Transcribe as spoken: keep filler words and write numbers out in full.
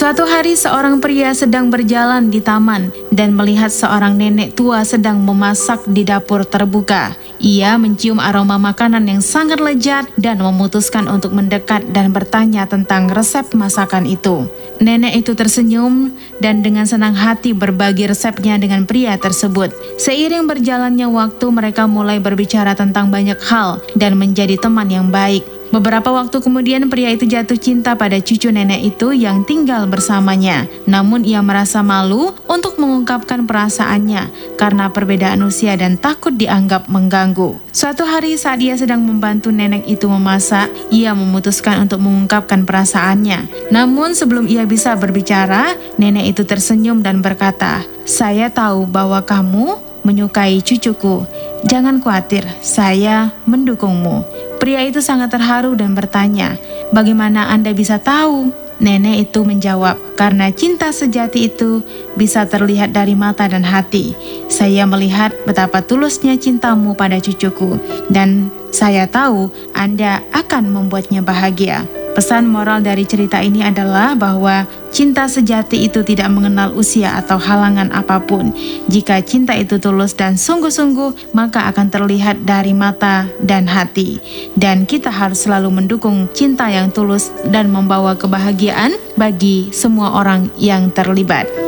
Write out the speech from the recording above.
Suatu hari seorang pria sedang berjalan di taman dan melihat seorang nenek tua sedang memasak di dapur terbuka. Ia mencium aroma makanan yang sangat lezat dan memutuskan untuk mendekat dan bertanya tentang resep masakan itu. Nenek itu tersenyum dan dengan senang hati berbagi resepnya dengan pria tersebut. Seiring berjalannya waktu, mereka mulai berbicara tentang banyak hal dan menjadi teman yang baik. Beberapa waktu kemudian pria itu jatuh cinta pada cucu nenek itu yang tinggal bersamanya. Namun ia merasa malu untuk mengungkapkan perasaannya karena perbedaan usia dan takut dianggap mengganggu. Suatu hari saat ia sedang membantu nenek itu memasak, ia memutuskan untuk mengungkapkan perasaannya. Namun sebelum ia bisa berbicara, nenek itu tersenyum dan berkata, "Saya tahu bahwa kamu menyukai cucuku. Jangan khawatir, saya mendukungmu." Pria itu sangat terharu dan bertanya, "Bagaimana Anda bisa tahu?" Nenek itu menjawab, "Karena cinta sejati itu bisa terlihat dari mata dan hati. Saya melihat betapa tulusnya cintamu pada cucuku, dan saya tahu Anda akan membuatnya bahagia." Pesan moral dari cerita ini adalah bahwa cinta sejati itu tidak mengenal usia atau halangan apapun. Jika cinta itu tulus dan sungguh-sungguh, maka akan terlihat dari mata dan hati. Dan kita harus selalu mendukung cinta yang tulus dan membawa kebahagiaan bagi semua orang yang terlibat.